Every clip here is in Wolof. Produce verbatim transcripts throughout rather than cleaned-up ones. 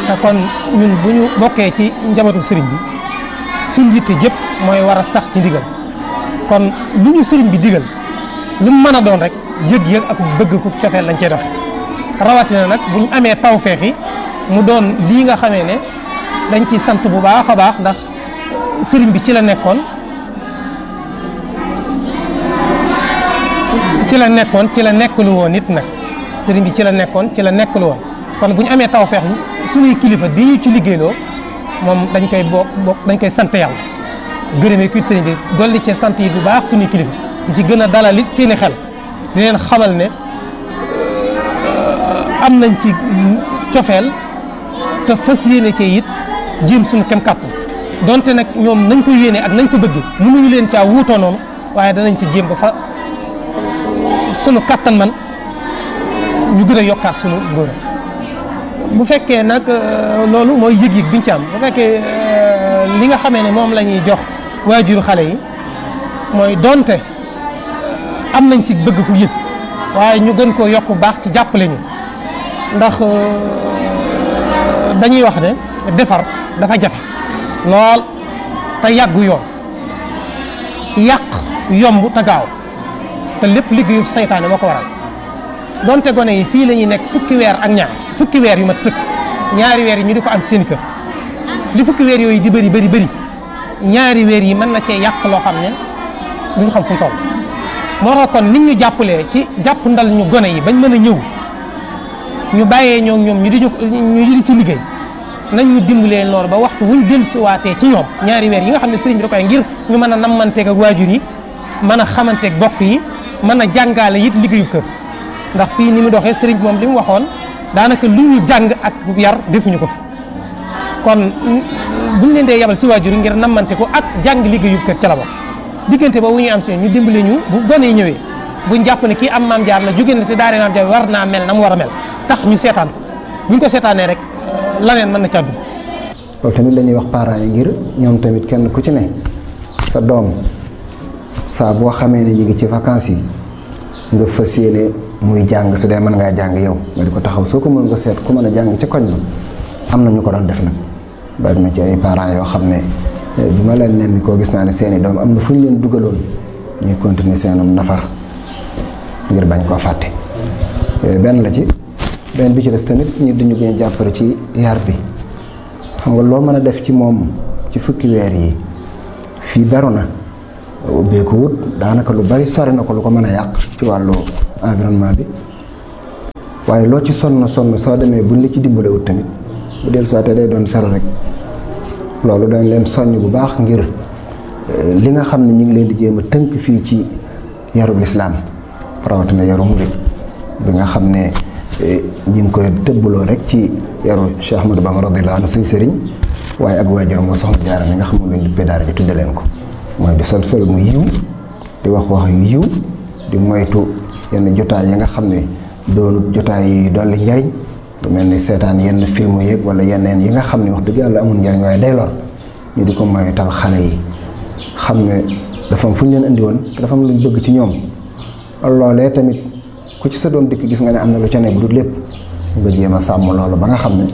te kon ñun bu ñu bokkee ci njabootu sëriñ bi suñ yitte jëpp mooy war a sax ci ndigal kon lu ñu sëriñ bi digal lu mu mën a doon rek yëg-yëg ak bëgg ku cofeel lañ cey doxe rawatina nag bu ñu amee tawfeex yi mu doon lii nga xamee ne dañ ciy sant bu baax a baax ndax sëriñ bi ci la nekkoon ci la nekkoon ci la nekkalu woon nit nag sëriñ bi ci la nekkoon ci la nekkalu woon kon bu ñu amee tawfeex suñuy kilifa di ñu ci liggéeyloo moom dañ koy bokk bokk dañ koy sant yàlla gërëmee kuy sëriñ bi dolli ci sant yi bu baax suñuy kilifa di ci gën a dalal it seeni xel di leen xamal ne am nañ ci cofeel te fas yéene cee it jéem suñu kem kàttan donte nag ñoom nañ ko yéene ak nañ ko bëgg mënuñu leen caa wuutoo noonu waaye danañ ci jéem ba fa sunu kàttan man ñu gën a yokkaat sunu ngóor bu fekkee nag loolu mooy yëg-yëg biñ ci am bu fekkee li nga xamee ne moom la ñuy jox waajuru xale yi mooy donte am nañ ci bëgg ku yëg waaye ñu gën koo yokk baax ci jàppale ñu ndax dañuy wax ne defar dafa jafe lool te yàggu yoon yàq yomb te gaaw te lépp liggéeyu saytaane moo ko waral donte gone yi fii la ñuy nekk fukki weer ak ñaar fukki weer yu mat sëkk ñaari weer yi ñu di ko am seen kër li fukki weer yooyu di bëri bëri bëri ñaari weer yi mën na cee yàq loo xam ne duñu xam fu mu toll moo tax kon nit ñu jàppalee ci jàpp ndal ñu gone yi bañ mën a ñëw ñu bàyyee ñoom ñoom ñu di ñu di ci liggéey nañ ñu dimbalee noonu ba waxtu wuñ dellusiwaatee ci ñoom ñaari weer yi nga xam ne sëriñ bi da koy ngir ñu mën a nammanteeg ak waajur yi mën a xamanteeg bokk yi mën a jàngaale it liggéeyu kër ndax fii ni mu doxee sëriñ bi moom li mu waxoon daanaka lu ñu jàng ak yar defuñu ko fi kon buñ leen dee yabal ci waajur yi ngir nammante ko ak jàng liggéeyu kër ca la bokk diggante ba wu ñuy am si ñu dimbale ñu bu gone yi ñëwee buñ jàpp ne kii am maam jaar la jóge na te daare maam jaar war naa mel na mu war a mel tax ñu seetaan ko buñ ko seetaanee rek laneen mën na caa dugg. loolu tamit la ñuy wax parents yi ngir ñoom tamit kenn ku ci ne sa doom saa boo xamee ne ñu ngi ci vacances yi nga fas yéene muy jàng su dee mën ngaa jàng yow nga di ko taxaw soo ko mën nga seet ku mën a jàng ca koñ ba am na ñu ko doon def nag bari na ci ay parents yoo xam ne bi ma leen nemmi koo gis naa ne seeni doom am na fu ñu leen dugaloon ñuy continuer seenum nafar ngir bañ koo fàtte benn la ci benn bi ci des tamit ñu dañu gën a jàppale ci yar bi xam nga loo mën a def ci moom ci fukki weer yi fii beru na ubbeeku wut daanaka lu bari sori na ko lu ko mën a yàq ci wàllu environnement bi waaye loo ci sonn sonn soo demee buñ la ci dimbalewut tamit bu del soité day doon sero rek loolu dañ leen soññ bu baax ngir li nga xam ne ñu ngi leen di jéem a tënk fii ci yarub lislaam rawatina yaru murid bi nga xam ne ñu ngi koy tëbbaloo rek ci yaru Cheikh Ahmadou Bamba radiyallahu anhu suñ sëriñ waaye ak waajuram moo soxna Jaara mi nga xam ne leen di pédaare ji tudde leen ko mooy di sol sol mu yiw di wax wax yu yiw di moytu yenn jotaay yi nga xam ne doonut jotaay yi dolli njariñ lu mel ni seetaan yenn film yeeg wala yeneen yi nga xam ne wax dëgg yàlla amul njariñ waaye day lor ñu di ko moytal xale yi xam ne dafa am fu ñu leen indi woon te dafa am luñ bëgg ci ñoom loolee tamit ku ci sa doom dikk gis nga ne am na lu ca ne bu dul lépp nga jéem a sàmm loolu ba nga xam ne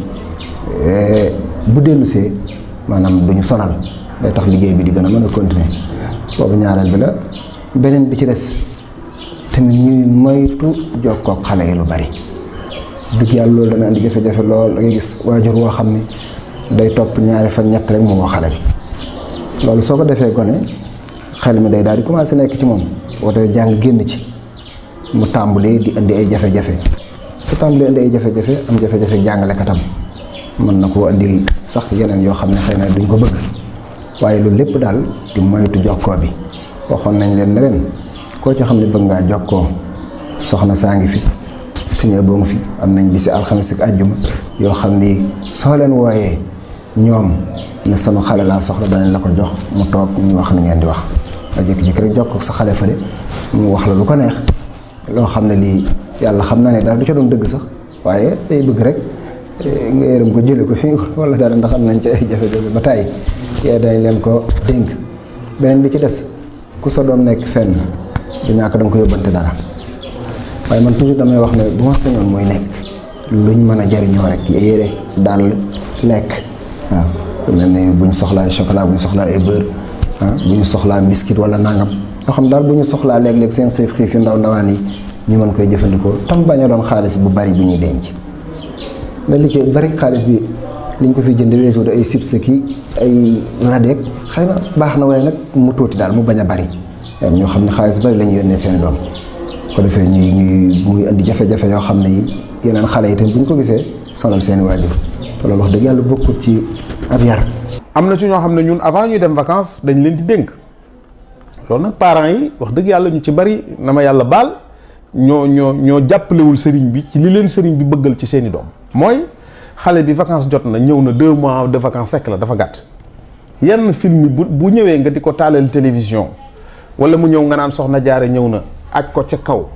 bu dellusee maanaam duñu sonal day tax liggéey bi di gën a mën a continuer boobu ñaareel bi la beneen bi ci des tamit ñuy moytu jokkook xale yi lu bari dëgg yàlla loolu dana andi jafe-jafe lool da ngay gis waajur woo xam ne day topp ñaari fan ñett rek mu woo xale bi loolu soo ko defee gone xel mi day daal di commencé nekk ci moom woote jàng génn ci mu tàmbalee di indi ay jafe-jafe su tàmbalee indi ay jafe-jafe am jafe-jafe jàngalekatam mën na koo andil sax yeneen yoo xam ne xëy na duñ ko bëgg waaye loolu lépp daal di moytu jokkoo bi waxoon nañ leen ne leen koo ci xam ne bëgg ngaa jokkoo soxna saa ngi fi suñu boo ngi fi am nañ bisi alxames ak àjjuma yoo xam ni soo leen wooyee ñoom ne sama xale laa soxla danañ la ko jox mu toog ñu wax ni ngeen di wax nga jékki-jékki rek jokkoo sa xale fële mu wax la lu ko neex loo xam ne lii yàlla xam na ne daal du ca doon dëgg sax waaye day bëgg rek nga yërëm ko jële ko fii wala dara ndax am nañ ci ay jafe-jafe ba tàyyi yee dañ leen ko dénk beneen bi ci des ku sa doom nekk fenn du ñàkk da nga ko yóbbante dara waaye man toujours damay wax ne bu ma sañoon mooy nekk luñ mën a jariñoo rek yére daal lekk waaw mel ne bu ñu soxlaa chocolat bu ñu soxlaa ay beurre ah bu ñu soxlaa biscuit wala nangam yoo xam daal bu ñu soxlaa léeg-léeg seen xiif xiif yu ndaw ndawaan yi ñu mën koy jëfandikoo tam bañ a doon xaalis bu bari bu ñuy denc la li ci bari xaalis bi liñ ko fi jënd weesu ay chips ki ay radeek xëy na baax na waaye nag mu tuuti daal mu bañ a bari ñoo xam ne xaalis bari la ñu yónnee seen doom ko defee ñuy ñuy muy indi jafe-jafe yoo xam ne yi yeneen xale yi tam bu ñu ko gisee sonal seen i waajur te loolu wax dëgg yàlla bokkut ci ab yar. am na ci ñoo xam ne ñun avant ñuy dem vacances dañ leen di dénk loolu nag parents yi wax dëgg yàlla ñu ci bari na ma yàlla baal ñoo ñoo ñoo jàppalewul sëriñ bi ci li leen sëriñ bi bëggal ci seen i doom mooy xale bi vacances jot na ñëw na deux mois de vacances sekk la dafa gàtt yenn film bu bu ñëwee nga di ko taalal télévision wala mu ñëw nga naan soxna jaare ñëw na aj ko ca kaw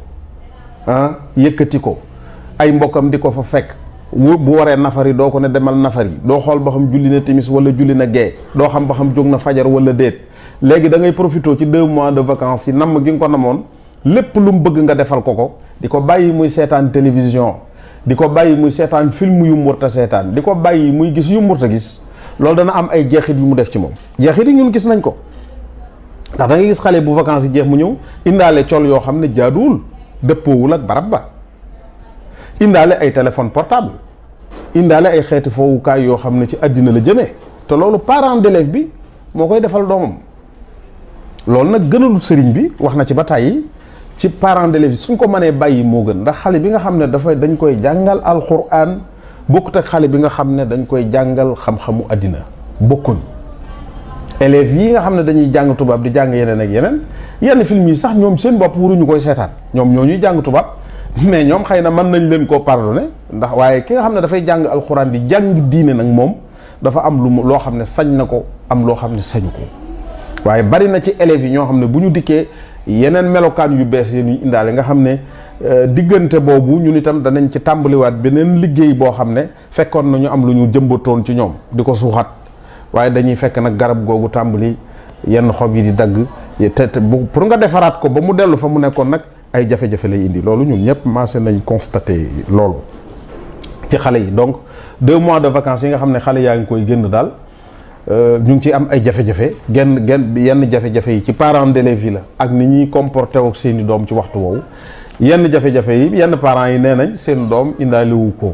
ah yëkkati ko ay mbokkam di ko fa fekk bu waree nafari doo ko ne demal nafari doo xool ba xam julli na timis wala julli na gee doo xam ba xam jóg na fajar wala déet léegi da ngay profité ci deux mois de vacances yi namm gi nga ko namoon lépp lu mu bëgg nga defal ko ko di ko bàyyi muy seetaan télévision di ko bàyyi muy seetaan film yu mu warta seetaan di ko bàyyi muy gis yu mu warta gis loolu dana am ay jeexit yu mu def ci moom jeexit yi ñun gis nañ ko ndax da ngay gis xale bu vacances yi jeex mu ñëw indaale col yoo xam ne jaaduwul dëppoowul ak barab ba indaale ay téléphone portable indaale ay xeeti foowukaay yoo xam ne ci àddina la jëmee te loolu parent d'élève bi moo koy defal doomam loolu nag gënalu sëriñ bi wax na ci ba tàyyi ci parent d'élève bi suñ ko mënee bàyyi moo gën ndax xale bi nga xam ne dafay dañ koy jàngal alxuraan bokkut ak xale bi nga xam ne dañ koy jàngal xam-xamu àddina bokkuñ élèves yi nga xam ne dañuy jàng tubaab di jàng yeneen ak yeneen yenn film yi sax ñoom seen bopp waruñu koy seetaan ñoom ñoo ñuy jàng tubaab mais ñoom xëy na mën nañ leen koo pardonné ndax waaye ki nga xam ne dafay jàng alxuraan di jàng diine nag moom dafa am lu mu loo xam ne sañ na ko am loo xam ne sañu ko waaye bari na ci élèves yi ñoo xam ne bu ñu dikkee yeneen melokaan yu bees yi ñu indaale nga xam ne diggante boobu ñun itam danañ ci tàmbaliwaat beneen liggéey boo xam ne fekkoon na ñu am lu ñu jëmbatoon ci ñoom di ko suuxat waaye dañuy fekk nag garab googu tàmbali yenn xob yi di dagg te te pour nga defaraat ko ba mu dellu fa mu nekkoon nag ay jafe-jafe lay indi loolu ñun ñëpp commencé nañ constaté loolu ci xale yi donc deux mois de vacances yi nga xam ne xale yaa ngi koy génn daal ñu ngi ciy am ay jafe-jafe genn genn yenn jafe-jafe yi ci parents d'élèves yi la ak ni ñuy comporté ak seeni doom ci waxtu woowu yenn jafe-jafe yi yenn parents yi nee nañ seen doom indaaliwu ko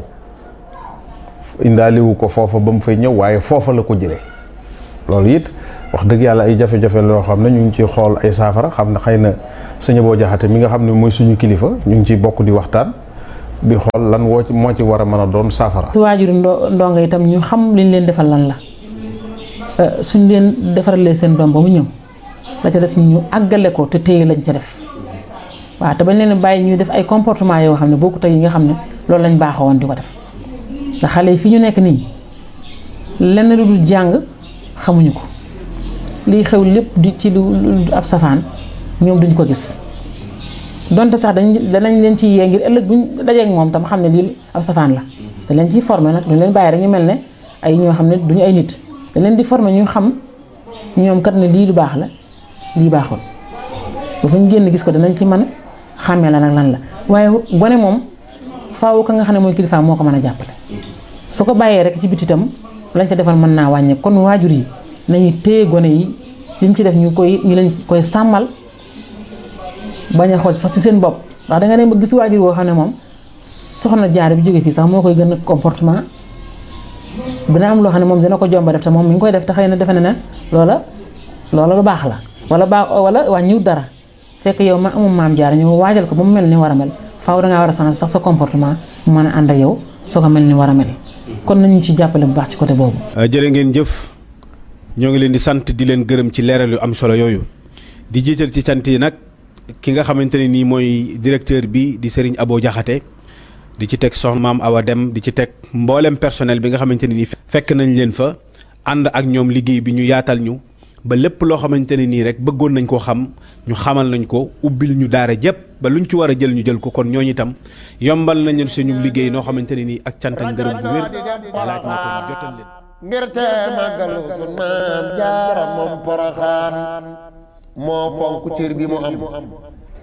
indaaliwu ko foofa ba mu fay ñëw waaye foofa la ko jëlee loolu it wax dëgg yàlla ay jafe-jafe loo xam ne ñu ngi ciy xool ay saafara xam ne xëy na sëñ Abo Jaxate mi nga xam ne mooy suñu kilifa ñu ngi ciy bokk di waxtaan di xool lan woo ci moo ci war a mën a doon saafara. su waajuru ndo ndongo itam ñu xam liñ leen defal lan la suñ leen defaralee seen doom ba mu ñëw la ca des ñu àggale ko te téye lañ ca def waaw te bañ leen bàyyi ñuy def ay comportement yoo xam ne bokkut ak yi nga xam ne loolu lañ baaxoon di ko def ndax xale yi fi ñu nekk nii lenn lu dul jàng xamuñu ko lii xew lépp di ci lu ab safaan ñoom duñ ko gis donte sax dañ danañ leen ci yee ngir ëllëg buñ dajeek moom tam xam ne lii ab safaan la dañ leen ciy formé nag duñ leen bàyyi rek ñu mel ne ay ñoo xam ne duñu ay nit dañ leen di formé ñu xam ñoom kat ne lii lu baax la lii baaxul bu fa ñu génn gis ko danañ ci mën a xàmmee la nag lan la waaye gone moom faaw ka nga xam ne mooy kilifa moo ko mën a jàppale su ko bàyyee rek ci biti itam lañ ca defal mën naa wàññe kon waajur yi nañu téye gone yi liñ ci def ñu koy ñu leen koy sàmmal bañ a xool sax ci seen bopp ndax da nga dem ba gis waajur woo xam ne moom soxna jaar bi jóge fii sax moo koy gën a comportement dina am loo xam ne moom dina ko jomba def te moom mi ngi koy def te xëy na defe na ne loola loola lu baax la wala baax wala wàññiwut dara fekk yow ma amum maam jaar ñu waajal ko ba mu mel ni war a mel faaw dangaa war a changer sax sa comportement mu mën a ànd ak yow soo ko mel ni war a mel kon nañu ci jàppale bu baax ci côté boobu. jërë ngeen jëf ñoo ngi leen di sant di leen gërëm ci leeral yu am solo yooyu di jiital ci sant yi nag ki nga xamante ne nii mooy directeur bi di Serigne Abo Jaxate di ci teg soxna maam Awa Dem di ci teg mboolem personnel bi nga xamante ne nii fekk nañ leen fa ànd ak ñoom liggéey bi ñu yaatal ñu ba lépp loo xamante ne nii rek bëggoon nañ koo xam ñu xamal nañ ko ubbil ñu daara jëpp ba luñ ci war a jël ñu jël ko kon ñooñu itam yombal nañu suñu liggéey noo xamante ne nii ak cant ak ngërëm bu wér laaj na ko ñu jotal leen. ngir te màggalu sun maam jaara moom Poroxaan moo fonk cër bi mu am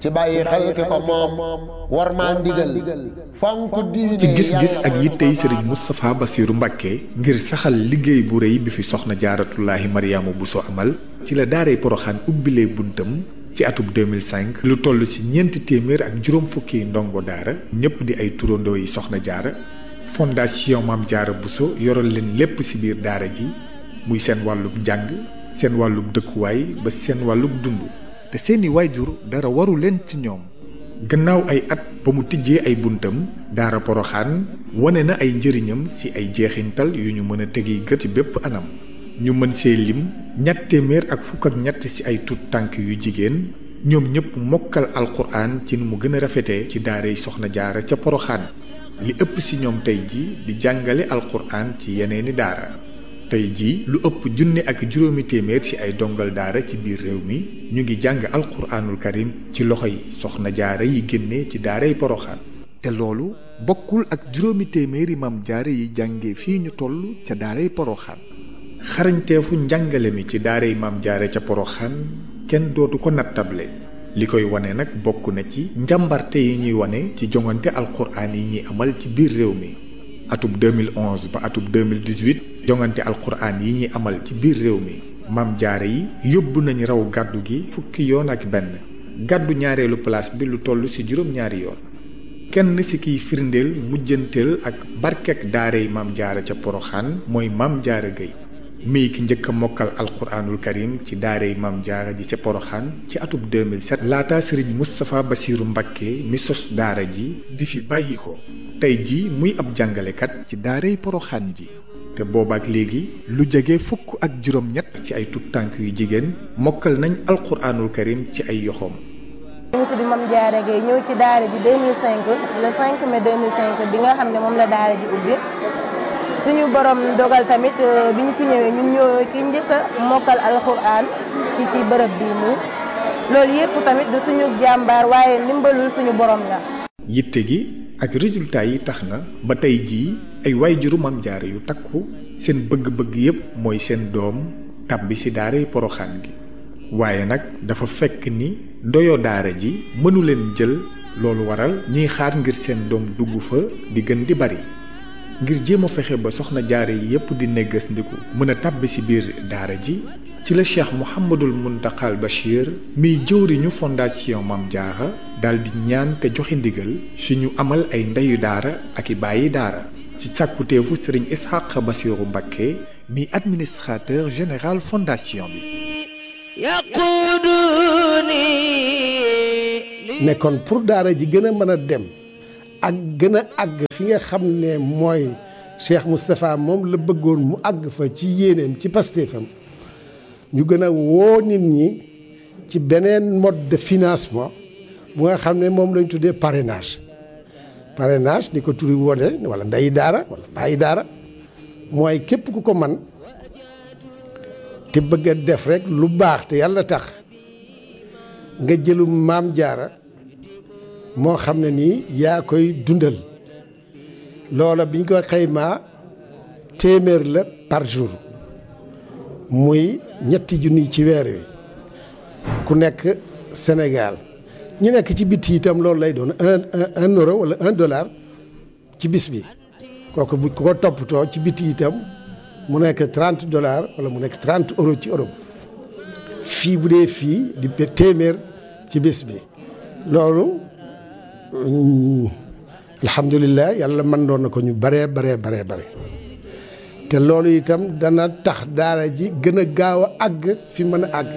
ci bàyyi xel ki ko moom war maa ndigal fonk diine ci gis-gis ak yittey Serigne Moustapha Bassirou Mbacké ngir saxal liggéey bu rëy bi fi soxna Jaaratullaahi Mariama Bousso amal ci la daaray Poroxaan ubbilee buntam ci atub deux mille cinq lu toll ci ñeenti téeméer ak juróom fukki ndongo daara ñëpp di ay turandoo yi soxna jaara fondation Maam Jaara Bousso yoral leen lépp ci biir daara ji muy seen wàllub njàng seen wàllub dëkkuwaay ba seen wàllub dund te seeni waajur dara waru leen ci ñoom. gannaaw ay at ba mu tijjee ay buntam daara Poroxaan wane na ay njëriñam ci ay jeexintal yu ñu mën a tegi gët ci bépp anam ñu mën see lim ñett téeméer ak fukk ak ñett ci ay tut tànk yu jigéen ñoom ñëpp mokkal alxuraan ci nu mu gën a rafetee ci daaray soxna jaara ca Poroxaan li ëpp ci ñoom tey ji di jàngale alxuraan ci yeneeni daara tey jii lu ëpp junne ak juróomi téeméer ci ay dongal daara ci biir réew mi ñu ngi jàng alquraanul karim ci loxoy soxna jaara yi génne ci daaray Poroxaan te loolu bokkul ak juróomi téeméeri maam jaara yi jànge fii ñu toll ca daaray Poroxaan xarañteefu njàngale mi ci daaray maam jaara ca Poroxaan kenn dootu ko nattable li koy wane nag bokk na ci njàmbarte yi ñuy wane ci jongante alquraan yi ñuy amal ci biir réew mi atub deux mille onze ba atub deux mille dix-huit jongante alquraan yi ñuy amal ci biir réew mi maam jaara yi yóbbu nañu raw gàddu gi fukki yoon ak benn gàddu ñaareelu place bi lu toll ci juróom-ñaari yoon kenn ci kiy firndeel mujjanteel ak barkek daaray maam jaara ca Poroxaan mooy maam jaara Gueye mii ki njëkk a mokkal alquraanul karim ci daaray maam jaara ji ca Poroxaan ci atub deux mille sept laata Serigne Moustapha Bassirou Mbacké mi sos daara ji di fi bàyyi ko tey ji muy ab jàngalekat ci daaray Poroxaan ji te boobaak léegi lu jege fukk ak juróom-ñett ci ay tut tànk yu jigéen mokkal nañ alquraanul karim ci ay yoxoom. ñu ngi tudd Mame Diarra Gueye ñëw ci daara ji deux mille cinq le cinq mai deux mille cinq bi nga xam ne moom la daara ji ubbi suñu borom dogal tamit bi ñu fi ñëwee ñun ñoo ki njëkk a mokkal alquraan ci ci bërëb bii nii loolu yëpp tamit du suñu jàmbaar waaye ndimbalul suñu borom la. yitte gi ak résultat yi tax na ba tey jii ay waajuru Maam Jaara yu takku seen bëgg-bëgg yépp mooy seen doom tàbbi ci daaray Poroxaan gi waaye nag dafa fekk ni ndoyo daara ji mënu leen jël loolu waral ñuy xaar ngir seen doom dugg fa di gën di bari ngir jéem a fexe ba soxna jaara yi yépp di neggas ndiku mën a tàbbi ci biir daara ji ci la Cheikh Mouhamadul Muntaxal Bachir miy jëwriñu fondation Maam Jaara daldi ñaan te joxe ndigal suñu amal ay ndeyu daara ak i bàyyi daara ci sàkkuteefu Serigne Ishaq Bassirou Mbacké mi administrateur général fondation bi nekkoon pour daara ji gën a mën a dem ak gën a àgg fi nga xam ne mooy Cheikh Moustapha moom la bëggoon mu àgg fa ci yéeneem ci pastéefam ñu gën a woo nit ñi ci beneen mode de financement bu nga xam ne moom lañ tuddee parrainage parrainage ni ko turi wone wala ndeyi daara wala bàyyi daara mooy képp ku ko man te bëgg a def rek lu baax te yàlla tax nga jëlu Maam Jaara moo xam ne nii yaa koy dundal loola biñ ko xaymaa téeméer la par jour muy ñetti junni ci weer wi ku nekk Sénégal ñi nekk ci biti itam loolu lay doon un un euro wala un dollar ci bis bi kooku bu ko toppatoo ci biti itam mu nekk trente dollars wala mu nekk trente euros ci Europe fii bu dee fii di téeméer ci bis bi loolu alhamdulilah yàlla mën doon na ko ñu baree baree baree bare te loolu itam dana tax daara ji gën a gaaw a àgg fi mën a àgg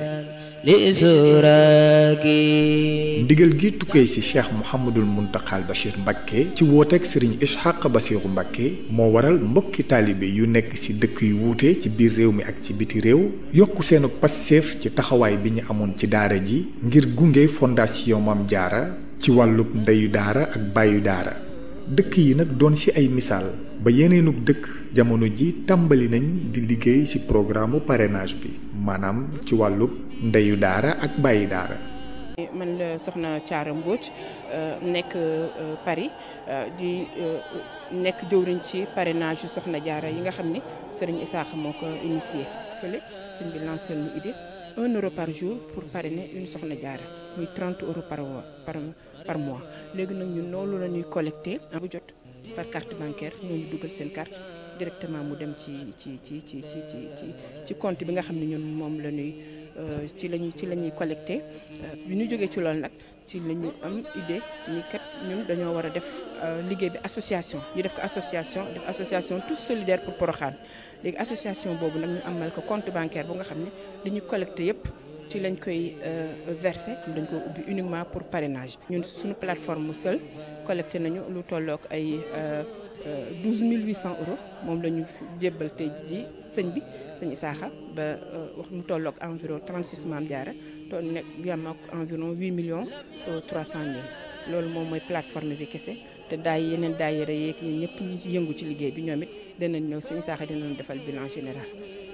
ndigal gi tukkee ci Cheikh Mouhamadul Muntaxal Bachir Mbacké ci wooteeg Serigne Ishaq Bassirou Mbacké moo waral mbokki taalibe yu nekk ci dëkk yu wuute ci biir réew mi ak ci biti réew yokk seenu passeef ci taxawaay bi ñu amoon ci daara ji ngir gunge fondation Maam Jaara ci wàllub ndeyu daara ak bàyyu daara dëkk yi nag doon ci ay misaal ba yeneenug dëkk jamono ji tàmbali nañ di liggéey ci programme parrainage bi maanaam ci wàllub ndeyu daara ak bàyyi daara. man la soxna Thiara Mbodj nekk Paris di nekk jëwriñ ci parrainage yu soxna jaara yi nga xam ni Serigne Issakha moo ko initié fële sëñ bi lancé lu idée un euro par jour pour parrainer une soxna jaara muy trente euros par par par mois léegi nag ñun loolu la ñuy collecté bu jot par carte bancaire ñoo ñu dugal seen carte directement mu dem ci ci ci ci ci ci ci compte bi nga xam ne ñun moom la ñuy ci lañuy ci la ñuy collecté bi ñu jógee ci loolu nag ci la ñu am idée ni kat ñun dañoo war a def liggéey bi association ñu def ko association def association tous solidaires pour Porokhane léegi association boobu nag ñu amal ko compte bancaire bu nga xam ne dañuy collecté yëpp ci lañ koy versé dañ ko ubbi uniquement pour parrainage ñun suñu plateforme seul collecté nañu lu tollook ay douze mille huit cents euros moom la ñu jébbal tey ji sëñ bi sëñ Isaaxa ba wax mu tollook environ trente-six Maam Jaara to nekk yam ak environ huit millions trois cent mille loolu moom mooy plateforme bi kese te daay yeneen daayira yeeg ñun ñëpp ñi ci yëngu ci liggéey bi ñoom it danañ ñëw sëñ Isaaxa dinañ defal bilan général.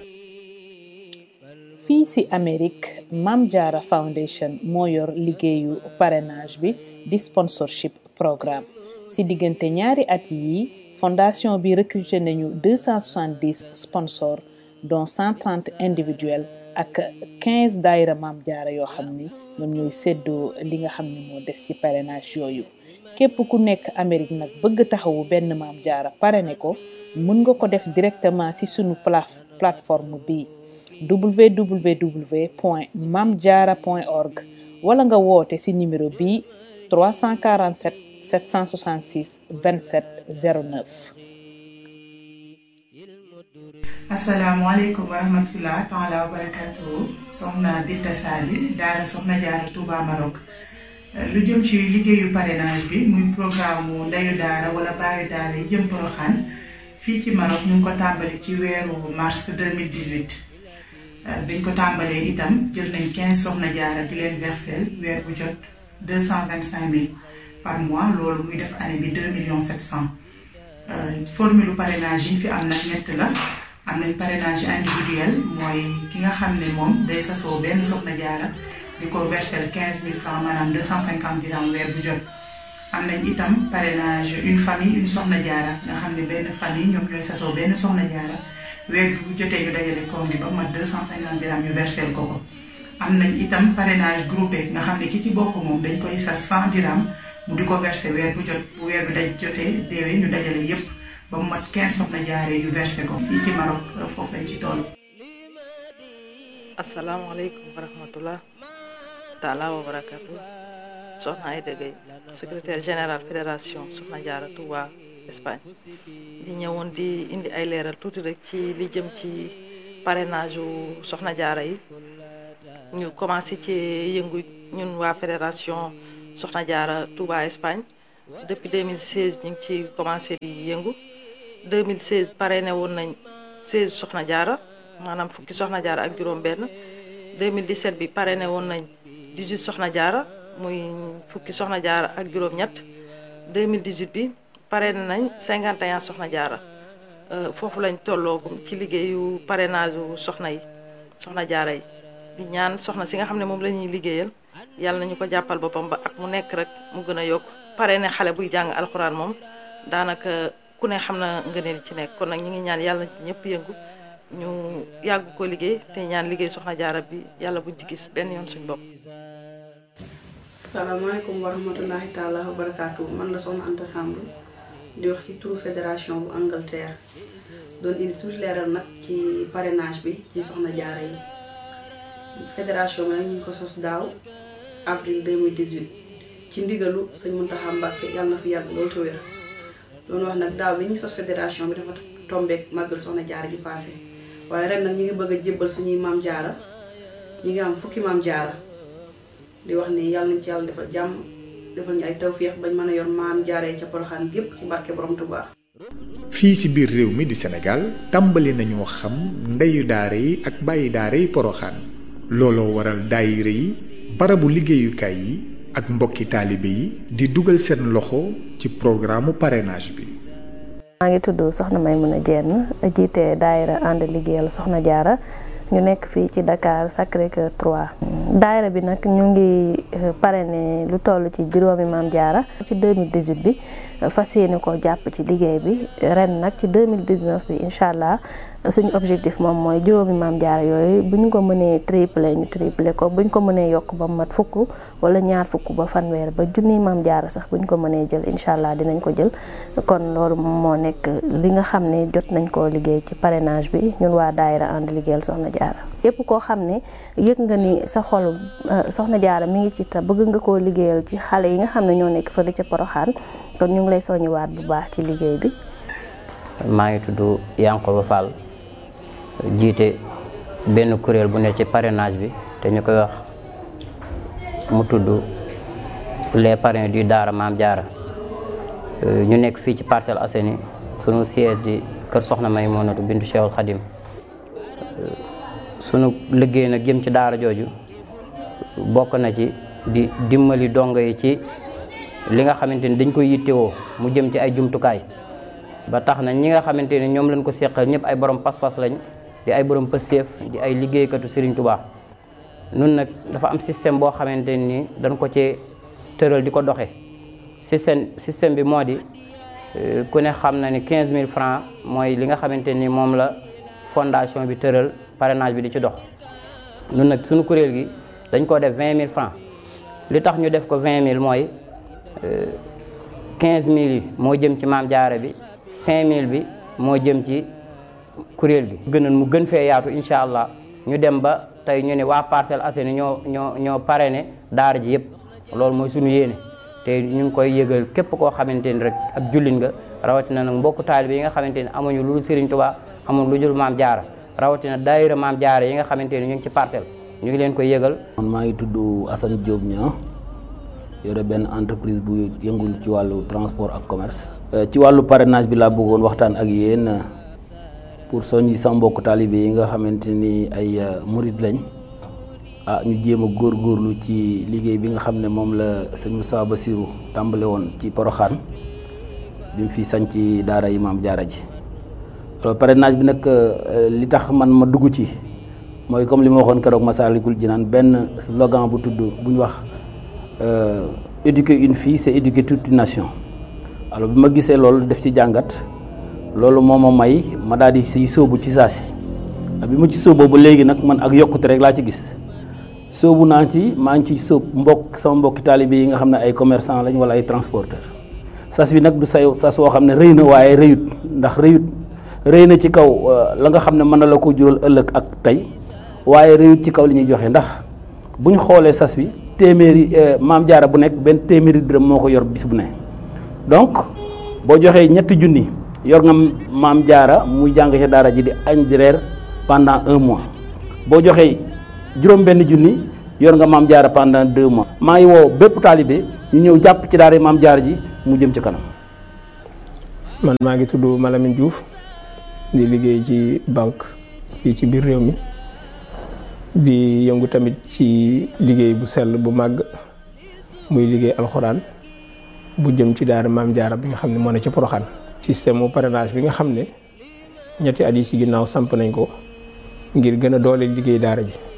fii ci Amérique Maam Jaara Foundation moo yor liggéeyu parrainage bi di sponsorship programme ci diggante ñaari at yi fondation bi recruté nañu deux cent soixante-dix sponsors dont cent trente individuels ak quinze daayira Maam Jaara yoo xam ni ñoom ñooy séddoo li nga xam ne moo des ci parrainage yooyu képp ku nekk Amérique nag bëgg taxawu benn Maam Jaara parrainé ko mën nga ko def directement ci sunu plateforme bi w w w point mamdiara point org wala nga woote ci numéro bi trois cent quarante-sept sept cent soixante-six vingt-sept zéro neuf. asalaamaaleykum wa rahmatulah taala wa barakatuh soxna Binta Sali daara soxna Jaara Touba Maroc lu jëm ci liggéeyu parrainage bi muy programme mu ndeyu daara wala baayu daara yi jëm Porokhane fii ci Maroc ñu ngi ko tàmbali ci weeru mars deux mille dix-huit biñ ko tàmbalee itam jël nañ quinze soxna jaara di leen versel weer bu jot deux cent vingt-cinq mille par mois loolu muy def année bi deux millions sept cent formule parrainage yi fi am nag ñett la am nañ parrainage individuel mooy ki nga xam ne moom day sasoo benn soxna jaara di ko versel quinze mille francs maanaam deux cent cinquante dirham weer bu jot am nañ itam parrainage une famille une soxna jaara nga xam ne benn famille ñoom ñooy sasoo benn soxna jaara weer bu jotee ñu dajale koom bi ba mat deux cent cinquante dirham ñu versel ko ko am nañ itam parrainage groupé nga xam ne ki ci bokk moom dañ koy sas cent dirham mu di ko versé weer bu jot bu weer bi daj jotee deewee ñu dajale yépp ba mu mat quinze soxna jaaree yu versé ko fii ci Maroc foofu lañ ci toll. asalaamaaleykum wa rahmatullah taala wa barakatu soxna Aïda Gueye secrétaire général fédération soxna jaara Touba Espagne di ñëwoon di indi ay leeral tuuti rek ci li jëm ci parrainage u soxna jaara yi ñu commencé ci yëngu ñun waa fédération soxna jaara Touba Espagne depuis deux mille seize ñu ngi ci commencé di yëngu deux mille seize parrainé woon nañ seize soxna jaara maanaam fukki soxna jaara ak juróom benn deux mille dix-sept bi parrainé woon nañ dix-huit soxna jaara muy fukki soxna jaara ak juróom ñett deux mille dix-huit bi parrainé nañ cinquante et un soxna jaara foofu lañ tolloogum ci liggéeyu parrainage u soxna yi soxna jaara yi di ñaan soxna si nga xam ne moom la ñuy liggéeyal yàlla nañu ko jàppal boppam ba ak mu nekk rek mu gën a yokk parrainé xale buy jàng alxuraan moom daanaka ku ne xam na ngëneel ci nekk kon nag ñu ngi ñaan yàlla ñëpp yëngu ñu yàgg ko liggéey te ñaan liggéey soxna jaara bi yàlla buñ ci gis benn yoon suñ bopp. salaamaaleykum wa rahmatullahi taala wa barakaatu man la soxna Anta Samb di wax ci turu fédération bu Angleterre doon indi tuuti leeral nag ci parrainage bi ci soxna jaara yi fédération bi nag ñu ngi ko sos daaw avril deux mille dix-huit ci ndigalu sëñ Muntaxa Mbàkke yàlla na fi yàgg loolu te wér doon wax nag daaw bi ñuy sos fédération bi dafa tombeek màggal soxna jaara gi passé waaye ren nag ñu ngi bëgg a jébbal suñuy maam jaara ñu ngi am fukki maam jaara di wax ni yàlla nañ ci yàlla defal jàmm defal ñu ay tawféex bañ mën a yor maam jaaree ca Porokhane gépp ci barke borom Touba. fii ci biir réew mi di Sénégal tàmbali nañoo xam ndeyu daara yi ak bàyyi daara yi Porokhane looloo waral daayira yi barabu liggéeyukaay yi ak mbokki taalibe yi di dugal seen loxo ci programme parrainage bi. maa ngi tudd soxna Maymuna Jenn jiite daayira ànd liggéeyal soxna jaara ñu nekk fii ci Dakar Sacré-Cœur trois. daayira bi nag ñu ngi parrainé lu toll ci juróomi maam jaara ci deux mille dix-huit bi fas yéene ko jàpp ci liggéey bi ren nag ci deux mille dix-neuf bi incha allah suñu objectif moom mooy juróomi maam jaara yooyu bu ñu ko mënee triplé ñu triplé ko bu ñu ko mënee yokk ba mat fukk wala ñaar fukk ba fanweer ba junniy maam jaara sax bu ñu ko mënee jël incha allah dinañ ko jël kon loolu moo nekk li nga xam ne jot nañ koo liggéey ci parrainage bi ñun waa daayira ànd liggéeyal soxna jaara yépp koo xam ne yëg nga ni sa xol soxna jaara mi ngi ci te bëgg nga koo liggéeyal ci xale yi nga xam ne ñoo nekk fële ca Poroxaan kon ñu ngi lay soññiwaat bu baax ci liggéey bi. maa ngi tudd Yankoba Fall jiite benn kuréel bu ne ci parrainage bi te ñu koy wax mu tudd les parrains du daara Maam Jaara ñu nekk fii ci Parcelles Assainies sunu siège di kër Soxna Maymunatu bintu Cheikhul Khadim sunu liggéey nag jëm ci daara jooju bokk na ci di dimbali dongo yi ci li nga xamante ni dañ koy yittewoo mu jëm ci ay jumtukaay ba tax na ñi nga xamante ni ñoom lañ ko seqal ñëpp ay borom pas-pas lañ di ay borom pëseef di ay liggéeykatu Serigne Touba nun nag dafa am système boo xamante ni dañ ko ci tëral di ko doxe système système bi moo di ku ne xam na ni quinze mille francs mooy li nga xamante ni moom la fondation bi tëral parrainage bi di ci dox nun nag suñu kuréel gi dañ ko def vingt mille francs li tax ñu def ko vingt mille mooy quinze mille yi moo jëm ci maam jaara bi cinq mille bi moo jëm ci kuréel gi gënoon mu gën fee yaatu incha allah ñu dem ba tey ñu ne waa Parcelles Assainies ñoo ñoo ñoo parrainé daara ji yëpp loolu mooy suñu yéene te ñu ngi koy yëgal képp koo xamante ni rek ak jullit nga rawatina nag mbokku taalibe yi nga xamante ni amuñu lu dul Serigne Touba amuñu lu dul maam jaara rawatina daayira maam jaara yi nga xamante ni ñu ngi ci parcelle ñu ngi leen koy yëgal. man maa ngi tudd Assane Diop Niang yore benn entreprise bu yëngul ci wàllu transport ak commerce. ci wàllu parrainage bi laa bëggoon waxtaan ak yéen pour soññi sama mbokku taalibe yi nga xamante ni ay murid lañ ah ñu jéem a góorgóorlu ci liggéey bi nga xam ne moom la sëñ Moussa Bassirou tàmbale woon ci Poroxaan bi mu fi sañ ci daara yi maam jaara ji. alors parrainage bi nag li tax man ma dugg ci mooy comme li ma waxoon keroog Massalikul Jinaan benn slogan bu tudd bu ñu wax éduquer une fille c'est éduquer toute une nation. alors bi ma gisee loolu def ci jàngat loolu moo ma may ma daal di siy sóobu ci saa si bi ma ci sóoboo ba léegi nag man ak yokkute rek laa ci gis sóobu naa ci maa ngi ci sóob mbokk sama mbokki taalibe yi nga xam ne ay commerçant lañ wala ay transporteur sas bi nag du say sas woo xam ne rëy na waaye rëyut ndax rëyut rëy na ci kaw la nga xam ne mën na la ko jural ëllëg ak tey waaye rëyut ci kaw li ñuy joxe ndax bu ñu xoolee sas bi téeméeri maam jaara bu nekk benn téeméeri dërëm moo ko yor bis bu ne donc boo joxee ñetti junni yor nga maam jaara muy jàng ci daara ji di añ di reer pendant un mois boo joxee juróom benn junni yor nga maam jaara pendant deux mois maa ngi woo bépp taalibe ñu ñëw jàpp ci daara maam jaara ji mu jëm ci kanam. man maa ngi tudd Malamine Diouf di liggéey ci banque fii ci biir réew mi di yëngu tamit ci liggéey bu sell bu màgg muy liggéey alxuraan bu jëm ci daara maam jaara bi nga xam ne moo ne ci Poroxaan. système mu parrainage bi nga xam ne ñetti at yi ci ginnaaw samp nañ ko ngir gën a dooleel liggéey daara ji